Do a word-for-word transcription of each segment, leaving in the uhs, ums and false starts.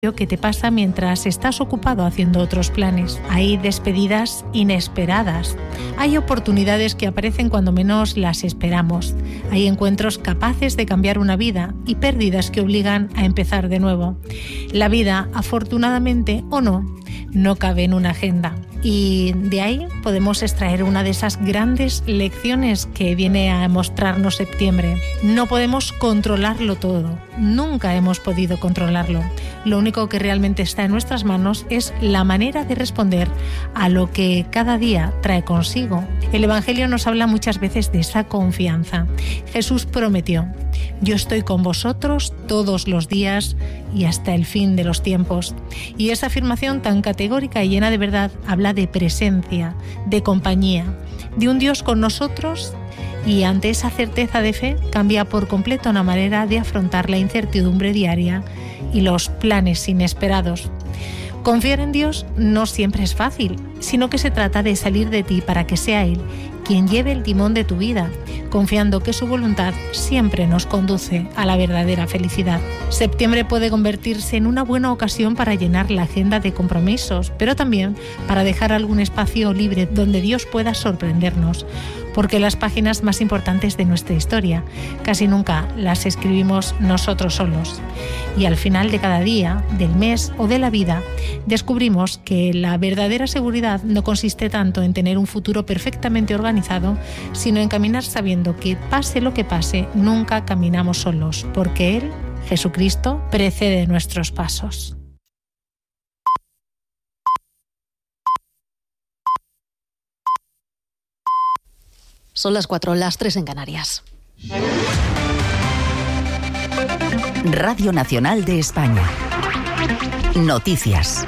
que te pasa mientras estás ocupado haciendo otros planes. Hay despedidas inesperadas. Hay oportunidades que aparecen cuando menos las esperamos. Hay encuentros capaces de cambiar una vida y pérdidas que obligan a empezar de nuevo. La vida, afortunadamente o no, no cabe en una agenda. Y de ahí podemos extraer una de esas grandes lecciones que viene a mostrarnos septiembre. No podemos controlarlo todo. Nunca hemos podido controlarlo. Lo único que realmente está en nuestras manos es la manera de responder a lo que cada día trae consigo. El Evangelio nos habla muchas veces de esa confianza. Jesús prometió: yo estoy con vosotros todos los días y hasta el fin de los tiempos. Y esa afirmación tan categórica y llena de verdad habla de presencia, de compañía, de un Dios con nosotros, y ante esa certeza de fe cambia por completo la manera de afrontar la incertidumbre diaria y los planes inesperados. Confiar en Dios no siempre es fácil, sino que se trata de salir de ti para que sea Él quien lleve el timón de tu vida, confiando que su voluntad siempre nos conduce a la verdadera felicidad. Septiembre puede convertirse en una buena ocasión para llenar la agenda de compromisos, pero también para dejar algún espacio libre donde Dios pueda sorprendernos, porque las páginas más importantes de nuestra historia casi nunca las escribimos nosotros solos. Y al final de cada día, del mes o de la vida, descubrimos que la verdadera seguridad no consiste tanto en tener un futuro perfectamente organizado, sino en caminar sabiendo que pase lo que pase, nunca caminamos solos, porque Él, Jesucristo, precede nuestros pasos. Son las cuatro, las tres en Canarias. Radio Nacional de España. Noticias.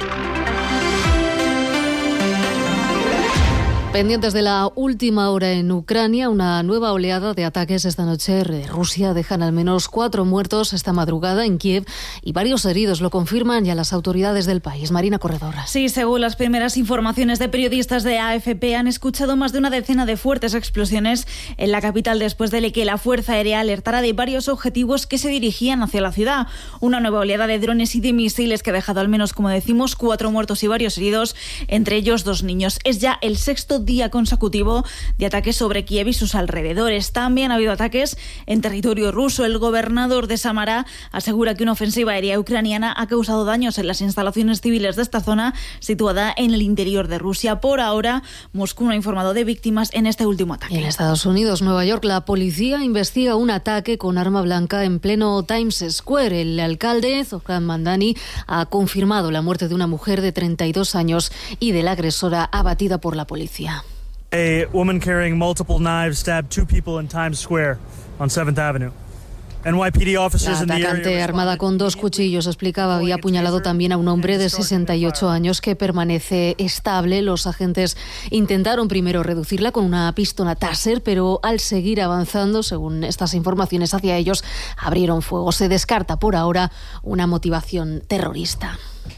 Pendientes de la última hora en Ucrania, una nueva oleada de ataques esta noche de Rusia dejan al menos cuatro muertos esta madrugada en Kiev y varios heridos, lo confirman ya las autoridades del país. Marina Corredor. Sí, según las primeras informaciones de periodistas de A F P, han escuchado más de una decena de fuertes explosiones en la capital después de que la Fuerza Aérea alertara de varios objetivos que se dirigían hacia la ciudad. Una nueva oleada de drones y de misiles que ha dejado al menos, como decimos, cuatro muertos y varios heridos, entre ellos dos niños. Es ya el sexto día consecutivo de ataques sobre Kiev y sus alrededores. También ha habido ataques en territorio ruso. El gobernador de Samara asegura que una ofensiva aérea ucraniana ha causado daños en las instalaciones civiles de esta zona situada en el interior de Rusia. Por ahora, Moscú no ha informado de víctimas en este último ataque. En Estados Unidos, Nueva York, la policía investiga un ataque con arma blanca en pleno Times Square. El alcalde, Zohran Mamdani, ha confirmado la muerte de una mujer de treinta y dos años y de la agresora abatida por la policía. A woman carrying multiple knives stabbed two people in Times Square on seventh Avenue. N Y P D officers in the area. La atacante, armada con dos cuchillos, explicaba, había apuñalado también a un hombre de sesenta y ocho años que permanece estable. Los agentes intentaron primero reducirla con una pistola Taser, pero al seguir avanzando, según estas informaciones hacia ellos, abrieron fuego. Se descarta por ahora una motivación terrorista.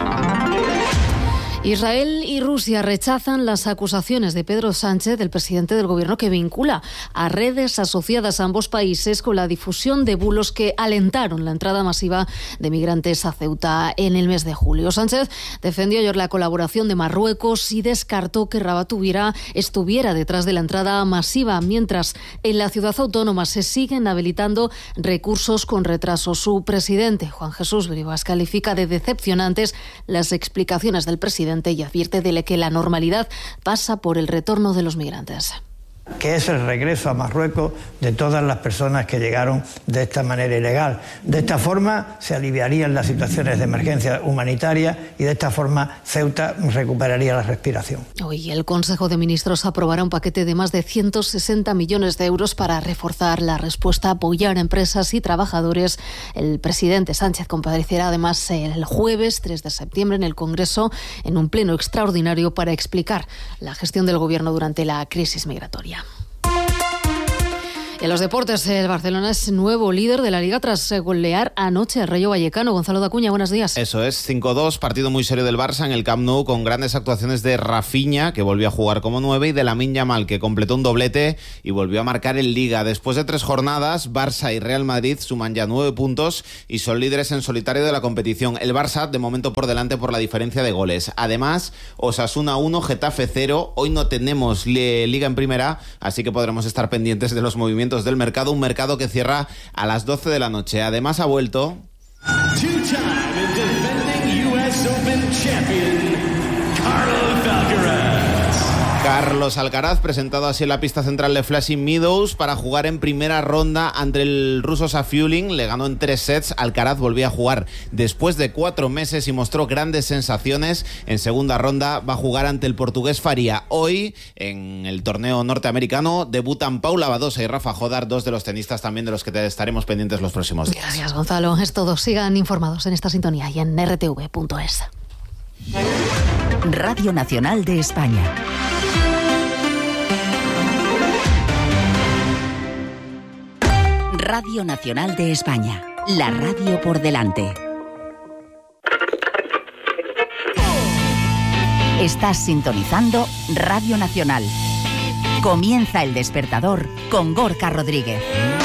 Israel y Rusia rechazan las acusaciones de Pedro Sánchez, del presidente del gobierno, que vincula a redes asociadas a ambos países con la difusión de bulos que alentaron la entrada masiva de migrantes a Ceuta en el mes de julio. Sánchez defendió ayer la colaboración de Marruecos y descartó que Rabat tuviera, estuviera detrás de la entrada masiva, mientras en la ciudad autónoma se siguen habilitando recursos con retraso. Su presidente, Juan Jesús Brivas, califica de decepcionantes las explicaciones del presidente y advierte de que la normalidad pasa por el retorno de los migrantes. Que es el regreso a Marruecos de todas las personas que llegaron de esta manera ilegal. De esta forma se aliviarían las situaciones de emergencia humanitaria y de esta forma Ceuta recuperaría la respiración. Hoy el Consejo de Ministros aprobará un paquete de más de ciento sesenta millones de euros para reforzar la respuesta, apoyar a empresas y trabajadores. El presidente Sánchez comparecerá además el jueves tres de septiembre en el Congreso en un pleno extraordinario para explicar la gestión del Gobierno durante la crisis migratoria. Y en los deportes, el Barcelona es nuevo líder de la Liga tras golear anoche al Rayo Vallecano. Gonzalo Dacuña, buenos días. Eso es, cinco dos, partido muy serio del Barça en el Camp Nou, con grandes actuaciones de Rafinha, que volvió a jugar como nueve, y de Lamine Yamal, que completó un doblete y volvió a marcar en Liga. Después de tres jornadas, Barça y Real Madrid suman ya nueve puntos y son líderes en solitario de la competición. El Barça, de momento, por delante por la diferencia de goles. Además, Osasuna uno, Getafe cero. Hoy no tenemos Liga en primera, así que podremos estar pendientes de los movimientos del mercado, un mercado que cierra a las doce de la noche. Además, ha vuelto Two-time defending U S Open champion, Carlos Alcaraz. Carlos Alcaraz, presentado así en la pista central de Flushing Meadows para jugar en primera ronda ante el ruso Safiullin. Le ganó en tres sets. Alcaraz volvía a jugar después de cuatro meses y mostró grandes sensaciones. En segunda ronda va a jugar ante el portugués Faria. Hoy, en el torneo norteamericano, debutan Paula Badosa y Rafa Jodar, dos de los tenistas también de los que te estaremos pendientes los próximos días. Gracias, Gonzalo. Es todo. Sigan informados en esta sintonía y en r t v punto es. Radio Nacional de España. Radio Nacional de España, la radio por delante. Estás sintonizando Radio Nacional. Comienza El Despertador con Gorka Rodríguez.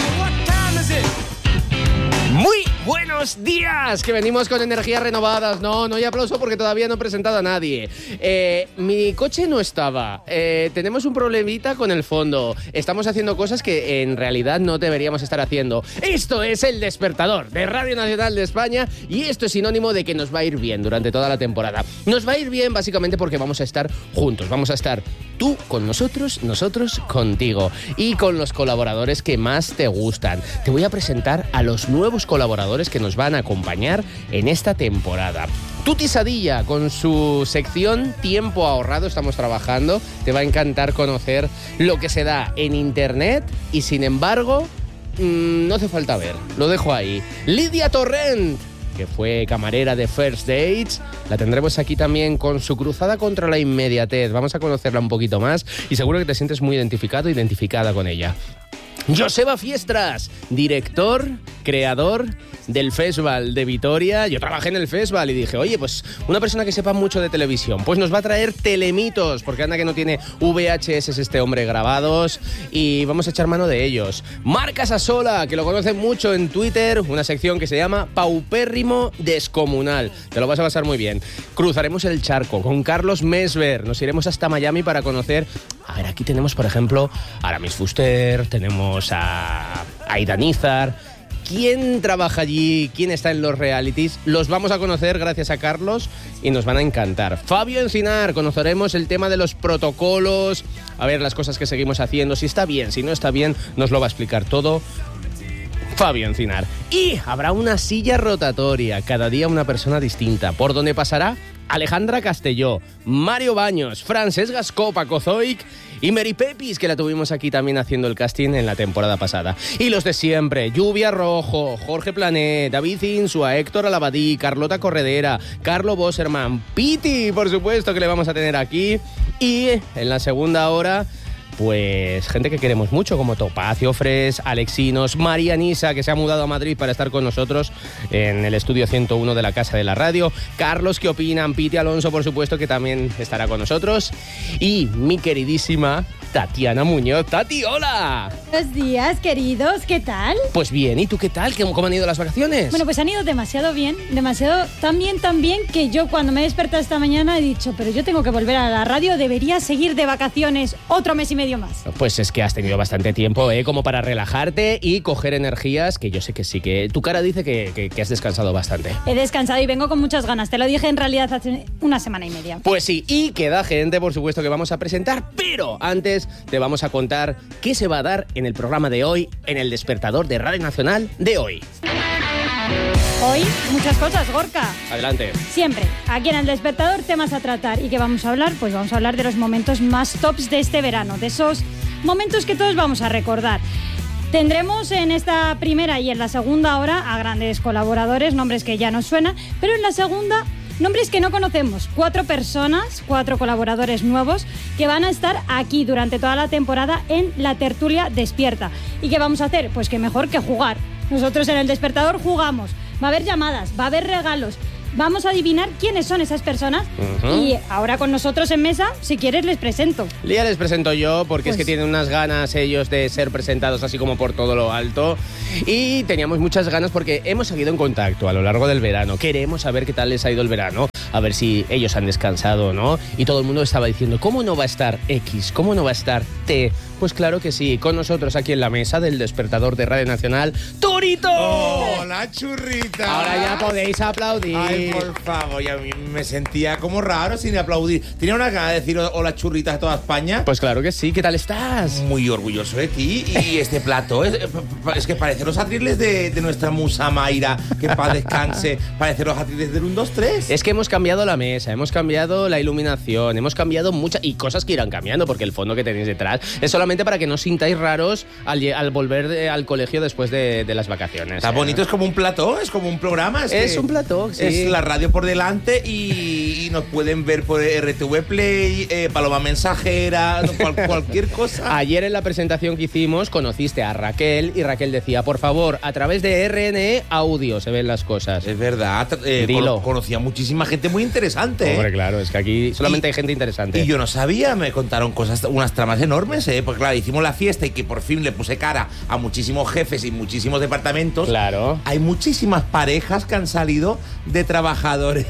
Muy buenos días, que venimos con energías renovadas. No, no hay aplauso porque todavía no he presentado a nadie. Eh, mi coche no estaba. Eh, tenemos un problemita con el fondo. Estamos haciendo cosas que en realidad no deberíamos estar haciendo. Esto es El Despertador de Radio Nacional de España y esto es sinónimo de que nos va a ir bien durante toda la temporada. Nos va a ir bien básicamente porque vamos a estar juntos. Vamos a estar tú con nosotros, nosotros contigo y con los colaboradores que más te gustan. Te voy a presentar a los nuevos colaboradores que nos van a acompañar en esta temporada. Tuti Sadilla, con su sección Tiempo Ahorrado, estamos trabajando. Te va a encantar conocer lo que se da en internet y, sin embargo, mmm, no hace falta ver. Lo dejo ahí. Lidia Torrent, que fue camarera de First Dates, la tendremos aquí también con su cruzada contra la inmediatez. Vamos a conocerla un poquito más y seguro que te sientes muy identificado, identificada con ella. Joseba Fiestras, director, creador del Festival de Vitoria. Yo trabajé en el festival y dije, oye, pues una persona que sepa mucho de televisión, pues nos va a traer telemitos, porque anda que no tiene V H S este hombre grabados, y vamos a echar mano de ellos. Marc Casasola, que lo conocen mucho en Twitter, una sección que se llama Paupérrimo Descomunal. Te lo vas a pasar muy bien. Cruzaremos el charco con Carlos Mesver, nos iremos hasta Miami para conocer... A ver, aquí tenemos, por ejemplo, a Aramis Fuster, tenemos a Aida Nízar. ¿Quién trabaja allí? ¿Quién está en los realities? Los vamos a conocer gracias a Carlos y nos van a encantar. Fabio Encinar, conoceremos el tema de los protocolos, a ver las cosas que seguimos haciendo, si está bien, si no está bien, nos lo va a explicar todo Fabio Encinar. Y habrá una silla rotatoria, cada día una persona distinta. ¿Por dónde pasará? Alejandra Castelló, Mario Baños, Francesc Scopa Cozoic y Mary Pepis, que la tuvimos aquí también haciendo el casting en la temporada pasada. Y los de siempre, Lluvia Rojo, Jorge Planet, David Insua, Héctor Alabadí, Carlota Corredera, Carlo Bosserman, Piti, por supuesto, que le vamos a tener aquí. Y en la segunda hora... pues gente que queremos mucho, como Topacio Fres, Alexinos, María Nisa, que se ha mudado a Madrid para estar con nosotros en el estudio ciento uno de la Casa de la Radio, Carlos, ¿qué opinan? Piti Alonso, por supuesto, que también estará con nosotros, y mi queridísima Tatiana Muñoz. Tati, hola. Buenos días, queridos, ¿qué tal? Pues bien, ¿y tú qué tal? ¿Cómo han ido las vacaciones? Bueno, pues han ido demasiado bien, demasiado, tan bien, tan bien, que yo cuando me he despertado esta mañana he dicho, pero yo tengo que volver a la radio, debería seguir de vacaciones otro mes y medio más. Pues es que has tenido bastante tiempo, ¿eh? Como para relajarte y coger energías, que yo sé que sí, que tu cara dice que, que, que has descansado bastante. He descansado y vengo con muchas ganas, te lo dije en realidad hace una semana y media. Pues sí, y queda gente, por supuesto, que vamos a presentar, pero antes te vamos a contar qué se va a dar en el programa de hoy, en el Despertador de Radio Nacional de hoy. Hoy, muchas cosas, Gorka. Adelante. Siempre, aquí en El Despertador, temas a tratar. ¿Y qué vamos a hablar? Pues vamos a hablar de los momentos más tops de este verano, de esos momentos que todos vamos a recordar. Tendremos en esta primera y en la segunda hora a grandes colaboradores, nombres que ya nos suenan, pero en la segunda Nombres que no conocemos, cuatro personas, cuatro colaboradores nuevos que van a estar aquí durante toda la temporada en la tertulia Despierta. ¿Y qué vamos a hacer? Pues que mejor que jugar. Nosotros en El Despertador jugamos, va a haber llamadas, va a haber regalos. Vamos a adivinar quiénes son esas personas. Uh-huh. Y ahora con nosotros en mesa, si quieres, les presento. Lía, les presento yo, porque pues... es que tienen unas ganas ellos de ser presentados así como por todo lo alto. Y teníamos muchas ganas porque hemos seguido en contacto a lo largo del verano. Queremos saber qué tal les ha ido el verano, a ver si ellos han descansado o no. Y todo el mundo estaba diciendo, ¿cómo no va a estar X? ¿Cómo no va a estar T? Pues claro que sí, con nosotros aquí en la mesa del Despertador de Radio Nacional, ¡Turito! ¡Hola, churrita! Ahora ya podéis aplaudir. Ay, por favor, y a mí me sentía como raro sin aplaudir. Tenía una gana de decir hola, churritas a toda España. Pues claro que sí, ¿qué tal estás? Muy orgulloso de ti. Y este plato, es, es que parece los atriles de, de nuestra musa Mayra, que en paz descanse, parece los atriles del uno, dos, tres. Es que hemos cambiado la mesa, hemos cambiado la iluminación, hemos cambiado muchas... Y cosas que irán cambiando, porque el fondo que tenéis detrás es solamente para que no os sintáis raros al, al volver de, al colegio después de, de las vacaciones. Está ¿eh? bonito, es como un plató, es como un programa. Es, es un plató, sí. Es la radio por delante y, y nos pueden ver por R T V Play, eh, Paloma Mensajera, cual, cualquier cosa. Ayer en la presentación que hicimos conociste a Raquel y Raquel decía, por favor, a través de R N E Audio se ven las cosas. Es verdad, eh, Dilo. Con, conocía muchísima gente muy interesante. Hombre, ¿eh? claro, es que aquí solamente y, hay gente interesante. Y yo no sabía, me contaron cosas, unas tramas enormes, ¿eh? Pues claro, hicimos la fiesta y que por fin le puse cara a muchísimos jefes y muchísimos departamentos. Claro. Hay muchísimas parejas que han salido de trabajadores.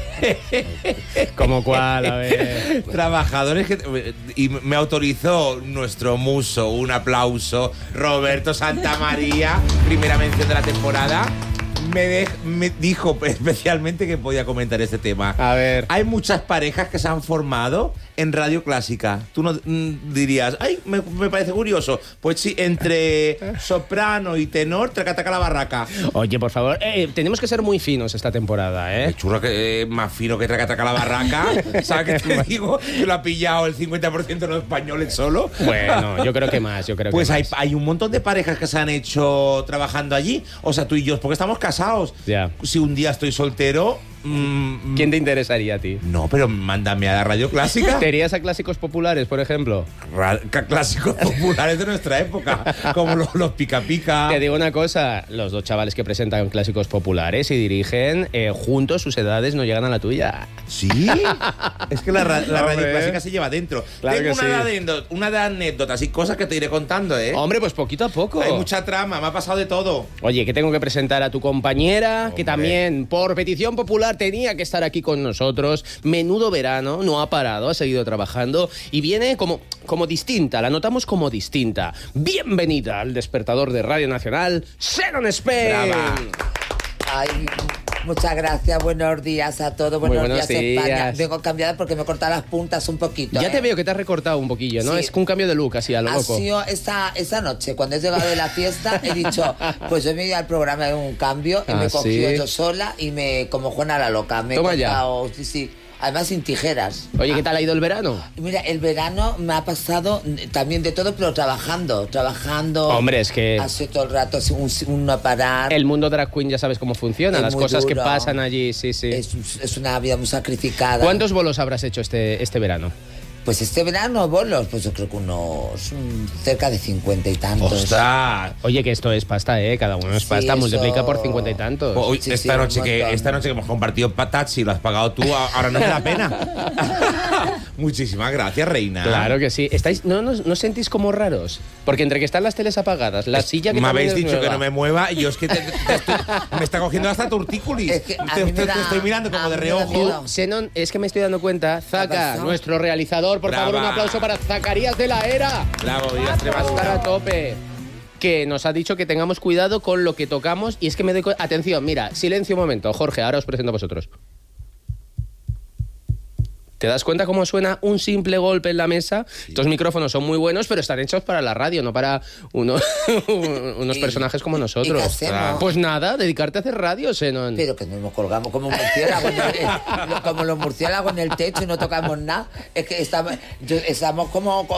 ¿Cómo cuál? A ver. Trabajadores que... Y me autorizó nuestro muso, un aplauso, Roberto Santamaría, primera mención de la temporada. Me, de, me dijo especialmente que podía comentar este tema. A ver. Hay muchas parejas que se han formado en radio clásica. Tú no mm, dirías, ay, me, me parece curioso. Pues sí, entre soprano y tenor, traca, traca la barraca. Oye, por favor, eh, tenemos que ser muy finos esta temporada, ¿eh? El churro que eh, más fino que traca, traca la barraca. ¿Sabes qué te digo? Que lo ha pillado el cincuenta por ciento de los españoles solo. Bueno, yo creo que más, yo creo pues que hay, más. hay un montón de parejas que se han hecho trabajando allí. O sea, tú y yo, porque estamos casados. Ya. Si un día estoy soltero... Mm, ¿quién te interesaría a ti? No, pero mándame a la radio clásica. ¿Te irías a clásicos populares, por ejemplo? Ra clásicos populares de nuestra época, como los, los Pica Pica. Te digo una cosa, los dos chavales que presentan clásicos populares y dirigen, eh, juntos sus edades no llegan a la tuya. ¿Sí? Es que la, ra la radio clásica se lleva dentro. Claro Tengo que una, sí. de, una de anécdotas y cosas que te iré contando, ¿eh? Hombre, pues poquito a poco. Hay mucha trama, me ha pasado de todo. Oye, que tengo que presentar a tu compañera, Hombre. que también, por petición popular, tenía que estar aquí con nosotros. Menudo verano, no ha parado, ha seguido trabajando y viene como, como distinta, la notamos como distinta. Bienvenida al Despertador de Radio Nacional, Sharon Spain. Brava. Ay, muchas gracias, buenos días a todos, buenos, Muy buenos días, días España. Vengo cambiada porque me he cortado las puntas un poquito. Ya ¿eh? te veo que te has recortado un poquillo, ¿no? Sí. Es un cambio de look así a lo Ha loco. sido esa, esa noche, cuando he llegado de la fiesta, he dicho, pues yo me he ido al programa de un cambio, y Ah, me he cogido ¿sí? yo sola y me, como Juana la loca, me Toma he ya. cortado, sí, sí. Además sin tijeras. Oye, ¿qué tal ha ido el verano? Mira, el verano me ha pasado también de todo, pero trabajando, trabajando. Hombre, es que... Hace todo el rato un, un no parar. El mundo drag queen ya sabes cómo funciona, Es las muy cosas que duro. pasan allí, sí, sí. Es, es una vida muy sacrificada. ¿Cuántos bolos habrás hecho este, este verano? Pues este verano, bolos, pues yo creo que unos mm, cerca de cincuenta y tantos. ¡Ostras! Oye, que esto es pasta, ¿eh? Cada uno es Sí, pasta, eso- multiplica por cincuenta y tantos. Hoy, Sí, esta, sí, noche un que, montón. esta noche que hemos compartido patats y lo has pagado tú, ahora no me da pena. Muchísimas gracias, reina. Claro que sí. ¿Estáis, no, no, ¿No sentís como raros? Porque entre que están las teles apagadas, la silla que me también habéis es dicho nueva. que no me mueva y yo es que te- te estoy- me está cogiendo hasta tortícolis. Es que a te, mí me te- te da- estoy mirando como a de mí me da reojo. miedo. Xenon, es que me estoy dando cuenta. Zaka, pasado? nuestro realizador, por Brava. favor, un aplauso para Zacarías de la Era. Bravo, vida Va a estar Extremadura. a tope. Que nos ha dicho que tengamos cuidado con lo que tocamos. Y es que me doy cu- atención, mira, silencio un momento. Jorge, ahora os presento a vosotros. ¿Te das cuenta cómo suena un simple golpe en la mesa? Sí. Estos micrófonos son muy buenos, pero están hechos para la radio, no para uno, unos ¿Y, personajes como nosotros. ¿y qué hacemos? Pues nada, dedicarte a hacer radio, Xenon. Pero que nos colgamos como un murciélago, en el- como los murciélagos en el techo y no tocamos nada. Es que estamos, yo- estamos como, como,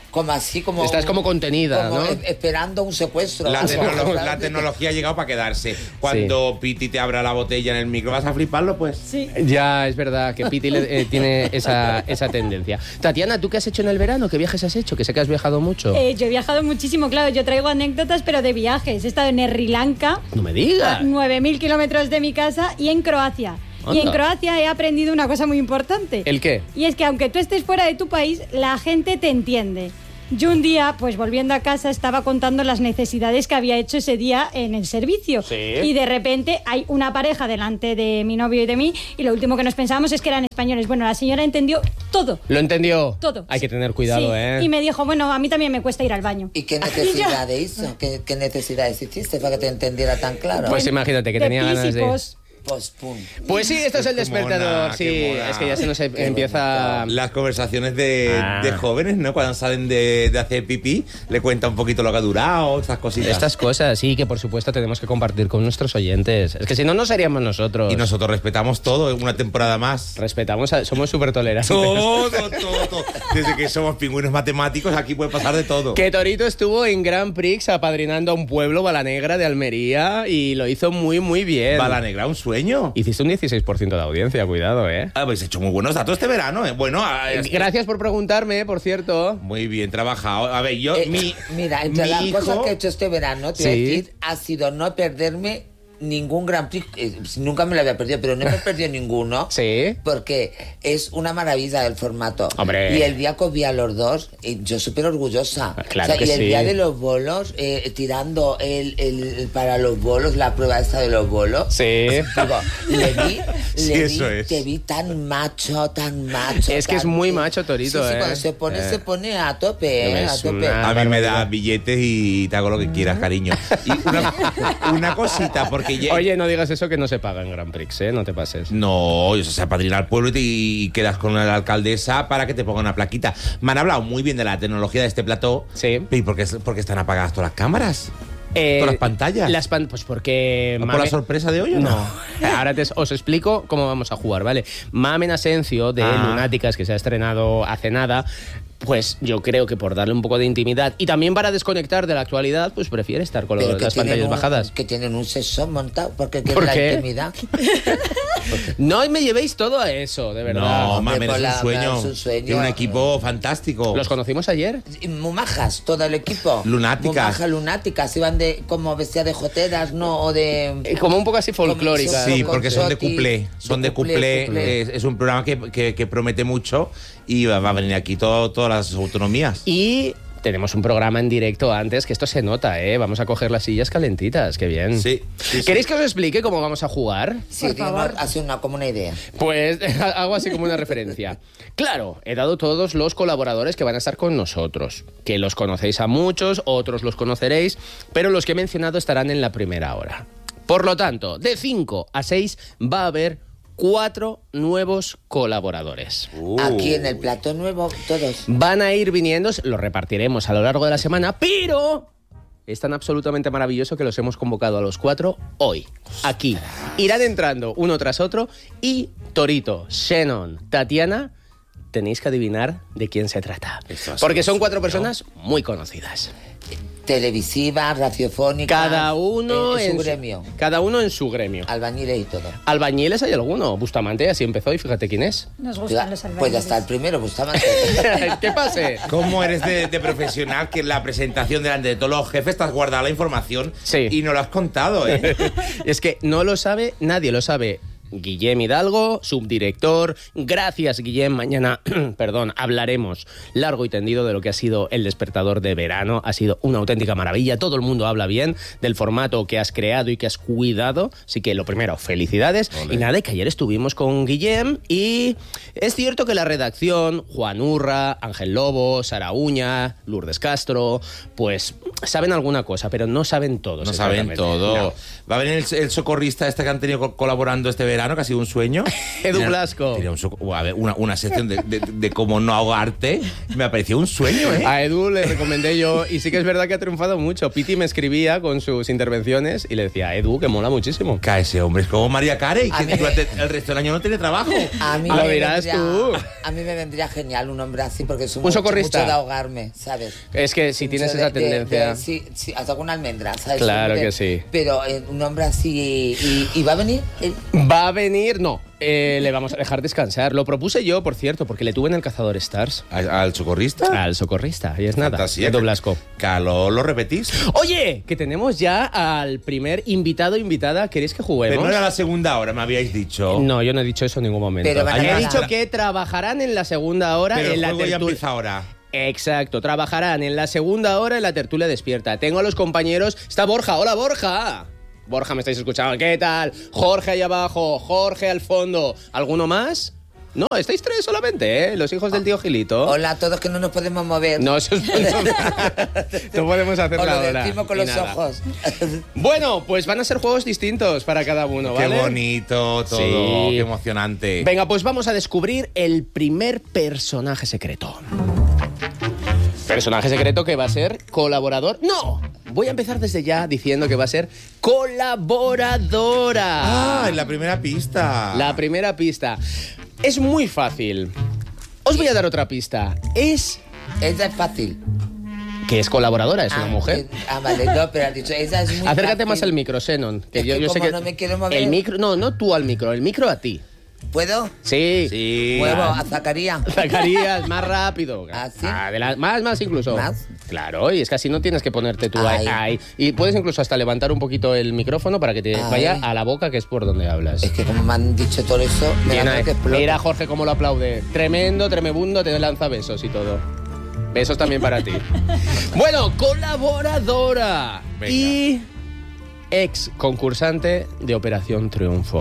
como así, como... Estás como contenida, como ¿no? e- esperando un secuestro. La, Así, tecnolo- como- la tecnología ha llegado para quedarse. Cuando sí. Piti te abra la botella en el micro, ¿vas a fliparlo, pues? Sí. Ya, es verdad que Piti le- eh, tiene esa, esa tendencia. Tatiana, ¿tú qué has hecho en el verano? ¿Qué viajes has hecho? Que sé que has viajado mucho. Eh, yo he viajado muchísimo, claro. Yo traigo anécdotas, pero de viajes. He estado en Sri Lanka, No me digas. a nueve mil kilómetros de mi casa, y en Croacia. Y en Anda. Croacia he aprendido una cosa muy importante. ¿El qué? Y es que aunque tú estés fuera de tu país, la gente te entiende. Yo un día, pues volviendo a casa, estaba contando las necesidades que había hecho ese día en el servicio. Sí. Y de repente hay una pareja delante de mi novio y de mí, y lo último que nos pensábamos es que eran españoles. Bueno, la señora entendió todo. ¿Lo entendió? Todo. Hay que tener cuidado, Sí. ¿eh? Y me dijo, bueno, a mí también me cuesta ir al baño. ¿Y qué necesidades hizo? ¿Qué, qué necesidades hiciste para que te entendiera tan claro? Pues imagínate que De tenía ganas de... físicos. Pues pum. Pues sí, esto es el Qué despertador. mona, sí, qué mona. es que ya se nos empieza... Las conversaciones de, Ah. de jóvenes, ¿no? Cuando salen de, de hacer pipí, le cuenta un poquito lo que ha durado, estas cositas. Estas cosas, sí, que por supuesto tenemos que compartir con nuestros oyentes. Es que si no, no seríamos nosotros. Y nosotros respetamos todo, una temporada más. Respetamos, a- somos súper tolerantes. Todo, todo, todo. Desde que somos pingüinos matemáticos, aquí puede pasar de todo. Que Torito estuvo en Grand Prix apadrinando a un pueblo, Balanegra de Almería, y lo hizo muy, muy bien. Balanegra, un sueño. Hiciste un dieciséis por ciento de audiencia, cuidado, ¿eh? Habéis hecho muy buenos datos este verano, ¿eh? Bueno, a- es que- Gracias por preguntarme, por cierto. Muy bien trabajado. A ver, yo, Eh, mi. Mira, entre mi las hijo- cosas que he hecho este verano, te voy a Sí. decir, ha sido no perderme ningún Grand Prix. Eh, nunca me lo había perdido, pero no me he perdido ninguno. Sí. Porque es una maravilla el formato. Hombre. Y el día que os vi a los dos, eh, yo súper orgullosa. Claro O sea, que y el sí. día de los bolos, eh, tirando el, el- para los bolos, la prueba esta de los bolos. Sí. Digo, le vi, Sí, le eso vi, es. te vi tan macho, tan macho. Es que es tan- muy macho, Torito, Sí, sí, ¿eh? cuando se pone, Eh. se pone a tope, ¿eh? Es A tope. una- A mí me da barbaridad. billetes y te hago lo que quieras, cariño. Y una, una cosita, porque... ya- Oye, no digas eso, que no se paga en Grand Prix, ¿eh? No te pases. No, eso se apadrina al pueblo y, te- y quedas con la alcaldesa para que te ponga una plaquita. Me han hablado muy bien de la tecnología de este plató. Sí. ¿Y por qué, por qué están apagadas todas las cámaras? Eh, ¿Todas las pantallas? Las pan- pues porque... ¿Por Mame- la sorpresa de hoy o no? No. Ahora te- os explico cómo vamos a jugar, ¿vale? Mamen Asencio, de Ah. Lunáticas, que se ha estrenado hace nada, pues yo creo que por darle un poco de intimidad y también para desconectar de la actualidad, pues prefiere estar con Pero lo- que las tienen pantallas un- bajadas. Que tienen un sexo montado, porque ¿Por quieren la qué? intimidad. No me llevéis todo a eso, de verdad. No, hombre, mames, por es la- un sueño. es un sueño. Tiene un equipo fantástico. ¿Los conocimos ayer? Y muy majas, todo el equipo. Lunáticas. Muy majas, lunáticas. Iban de, como vestidas de joteras, ¿no? O de... Eh, Como un poco así folclóricas. Sí, con porque son de Choti, cuplé. Son de de cuplé, cuplé. cuplé. Es, es un programa que, que- que promete mucho y va, va a venir aquí todo- todas las autonomías. Y tenemos un programa en directo antes, que esto se nota, ¿eh? Vamos a coger las sillas calentitas, qué bien. Sí, sí, sí. ¿Queréis que os explique cómo vamos a jugar? Sí, digamos, hace una, como una idea. Pues hago así como una referencia. Claro, he dado todos los colaboradores que van a estar con nosotros, que los conocéis a muchos, otros los conoceréis, pero los que he mencionado estarán en la primera hora. Por lo tanto, de cinco a seis va a haber cuatro nuevos colaboradores. Aquí en el plato nuevo, todos. Van a ir viniendo, los repartiremos a lo largo de la semana, pero es tan absolutamente maravilloso que los hemos convocado a los cuatro hoy, aquí. Irán entrando uno tras otro y Torito, Shannon, Tatiana, tenéis que adivinar de quién se trata. Esto va a ser Porque son un cuatro sueño. personas muy conocidas. Televisiva, radiofónica. Cada uno en, en en su gremio. Cada uno en su gremio. Albañiles y todo. Albañiles hay alguno. Bustamante así empezó y fíjate quién es. Nos gustan los albañiles. Pues ya está el primero, Bustamante. ¿Qué pase? ¿Cómo eres de, de profesional que en la presentación delante de todos los jefes te has guardado la información Sí. y no lo has contado, eh? Es que no lo sabe, nadie lo sabe. Guillem Hidalgo, subdirector. Gracias, Guillem. Mañana, perdón, hablaremos largo y tendido de lo que ha sido el despertador de verano. Ha sido una auténtica maravilla. Todo el mundo habla bien del formato que has creado y que has cuidado. Así que lo primero, felicidades. Olé. Y nada, que ayer estuvimos con Guillem y es cierto que la redacción, Juan Urra, Ángel Lobo, Sara Uña, Lourdes Castro, pues saben alguna cosa, pero no saben todo. No saben exactamente. todo. No. Va a venir el, el socorrista este que han tenido co- colaborando este verano, que ha sido un sueño. Edu Tenía- Blasco. tenía un soco- a ver, una, una sección de, de- de cómo no ahogarte. Me ha parecido un sueño, ¿eh? A Edu le recomendé yo, y sí que es verdad que ha triunfado mucho. Piti me escribía con sus intervenciones y le decía, Edu, que mola muchísimo. Cae ese hombre, es como María Carey, A que mí- durante el resto del año no tiene trabajo. A mí Lo me dirás eres tú. A mí me vendría genial un hombre así porque soy un socorrista. mucho de ahogarme, ¿sabes? Es que si Mucho tienes de- esa de- tendencia. de- sí, sí, hasta con una almendra, ¿sabes? Claro Siempre- que sí. Pero eh, un hombre así. ¿Y, y va a venir? Eh, Va a venir, no. Eh, le vamos a dejar descansar. Lo propuse yo, por cierto, porque le tuve en el Cazador Stars. ¿Al, al socorrista? Al socorrista. Y es nada. Fantasía. Edu Blasco. Caló, ¿lo repetís? Oye, que tenemos ya al primer invitado invitada. ¿Queréis que juguemos? Pero no era la segunda hora, me habíais dicho. No, yo no he dicho eso en ningún momento. Pero van a He ganar. dicho que trabajarán en la segunda hora Pero en el la juego ya tertulia. empieza ahora. Exacto, trabajarán en la segunda hora en la tertulia despierta. Tengo a los compañeros. Está Borja. Hola, Borja. Borja, me estáis escuchando. ¿Qué tal? Jorge ahí abajo, Jorge al fondo. ¿Alguno más? No, estáis tres solamente, ¿eh? Los hijos del tío Gilito. Hola a todos que no nos podemos mover. No, eso es... no podemos hacer O lo nada. decimos con ni los nada. ojos. Bueno, pues van a ser juegos distintos para cada uno, ¿vale? Qué bonito todo, Sí. qué emocionante. Venga, pues vamos a descubrir el primer personaje secreto. Personaje secreto que va a ser colaborador. ¡No! Voy a empezar desde ya diciendo que va a ser colaboradora. Ah, en la primera pista. La primera pista. Es muy fácil. Os voy a dar otra pista. Es Esa es fácil. que es colaboradora, es una Ah, mujer. eh, Ah, vale, no, pero has dicho, esa es muy Acércate fácil. más al micro, Xenon. Que Es yo, que yo sé como que no me quiero mover. el micro, no, no tú al micro, el micro a ti. ¿Puedo? Sí. Sí. Huevo, a Zacarías. Zacarías, más rápido. ¿Ah, sí? Adela- más, más incluso. ¿Más? Claro, y es que así no tienes que ponerte tú ahí. Ay. ahí. Y puedes incluso hasta levantar un poquito el micrófono para que te Ay. vaya a la boca, que es por donde hablas. Es que como me han dicho todo eso, me Bien da ahí. que explote. Mira, Jorge, cómo lo aplaude. Tremendo, tremebundo, te lanza besos y todo. Besos también para ti. Bueno, colaboradora Venga. y ex concursante de Operación Triunfo.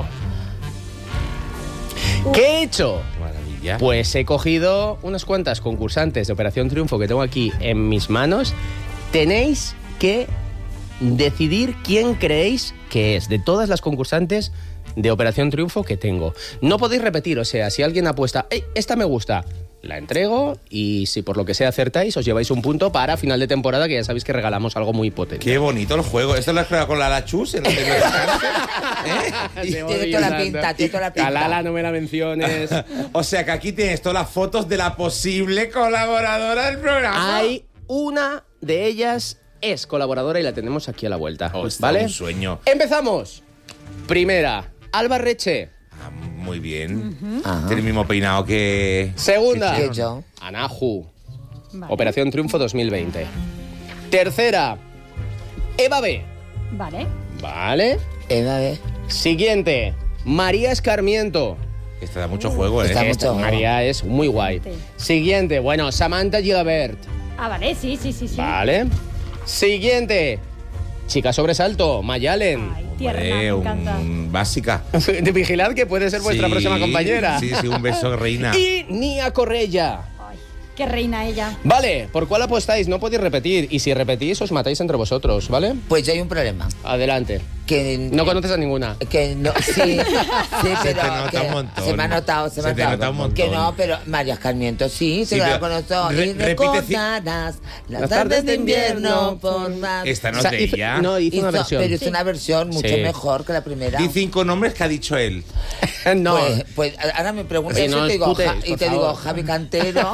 ¿Qué he hecho? Qué maravilla. Pues he cogido unas cuantas concursantes de Operación Triunfo que tengo aquí en mis manos. Tenéis que decidir quién creéis que es de todas las concursantes de Operación Triunfo que tengo. No podéis repetir, o sea, si alguien apuesta, "Ey, esta me gusta", la entrego y si por lo que sea acertáis, os lleváis un punto para final de temporada, que ya sabéis que regalamos algo muy potente. Qué bonito el juego. ¿Esto lo has creado con la Lachus en el descanso? ¿Eh? Te Tiene odio toda la tanto. pinta, tiene toda la pinta. Calala, no me la menciones. O sea que aquí tienes todas las fotos de la posible colaboradora del programa. Hay una de ellas es colaboradora y la tenemos aquí a la vuelta. Oh, está ¿Vale? un sueño. Empezamos. Primera, Alba Reche. Ah, muy bien. Ajá. Tiene el mismo peinado que... Segunda, Que yo. Anahu. Vale. Operación Triunfo dos mil veinte. Tercera, Eva B. Vale. Vale. Eva, ve. Siguiente, María Escarmiento. Esta da mucho juego, ¿eh? Está Esta, mucho- María es muy guay. Sí. Siguiente, bueno, Samantha Gilabert. Ah, vale, sí, sí, sí, sí. Vale. Siguiente, Chica Sobresalto, Mayalen. Ay, tierna, Hombre, me encanta. un- básica. Vigilad que puede ser vuestra Sí, próxima compañera. Sí, sí, un beso, reina. Y Nia Correia. Ay, qué reina ella. Vale, ¿por cuál apostáis? No podéis repetir. Y si repetís, os matáis entre vosotros, ¿vale? Pues ya hay un problema. Adelante. Que No conoces a ninguna. Que no, sí, sí, Se pero te nota que un montón. se me ha notado, se me Se ha te notado. nota un montón. Que no, pero María Escarmiento sí, se Sí, la pero conozco. re- Y repite ci- recordarás las Las tardes de invierno por más. Esta no O sea, es de hizo- ella. no, hizo una Hizo- versión. Pero hizo una versión mucho Sí. mejor que la primera. Di cinco nombres que ha dicho él. no. Pues, pues ahora me preguntas Sí, eso no y te digo, discutéis, Ja- y por te digo favor. Javi Cantero.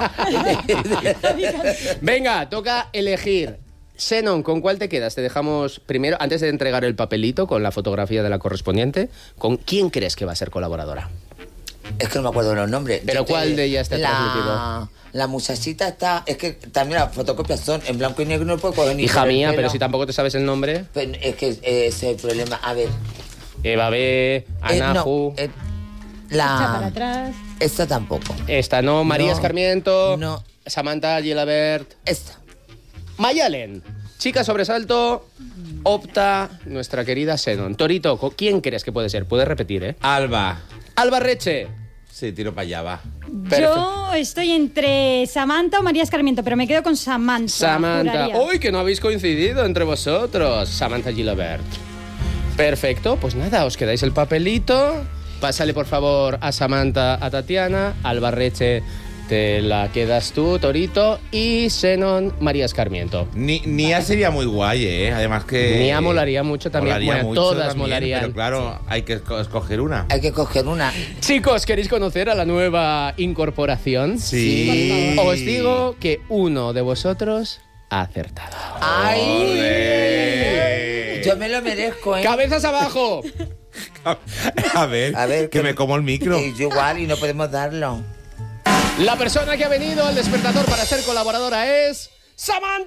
Venga, toca elegir. Xenon, ¿con cuál te quedas? Te dejamos primero, antes de entregar el papelito con la fotografía de la correspondiente, ¿con quién crees que va a ser colaboradora? Es que no me acuerdo de los nombres. ¿Pero Yo te- cuál de ellas te ha la, transmitido? La muchachita está... Es que también las fotocopias son en blanco y negro, no puedo coger ni Hija por el mía, pelo. pero si tampoco te sabes el nombre. Pero es que eh, ese es el problema. A ver. Eva B, eh, Anahu. no, eh, Echa para la... atrás. Esta tampoco. Esta no, María No, Escarmiento. no. Samantha Gilabert. Esta. Mayalen. Chica Sobresalto. Opta nuestra querida Xenon. Torito, ¿con quién crees que puede ser? Puedes repetir, ¿eh? Alba. Alba Reche. Sí, tiro para allá, va. Yo estoy entre Samantha o María Escarmiento, pero me quedo con Samantha. Samantha. juraría. Uy, que no habéis coincidido entre vosotros. Samantha Gilabert. Perfecto, pues nada, os quedáis el papelito. Pásale, por favor, a Samantha, a Tatiana. Alba Reche, te la quedas tú, Torito, y Xenon, María Escarmiento. Ni, Nia sería muy guay, ¿eh? Además que... Nia molaría mucho también. Molaría Bueno, mucho todas también, molarían. Pero claro, hay que esco- escoger una. Hay que coger una. Chicos, ¿queréis conocer a la nueva incorporación? Sí. Os digo que uno de vosotros ha acertado. ¡Ay! Olé. Yo me lo merezco, ¿eh? ¡Cabezas abajo! A ver, A ver, que que- me como el micro. Y yo igual, y no podemos darlo. La persona que ha venido al despertador para ser colaboradora es... ¡Samantha!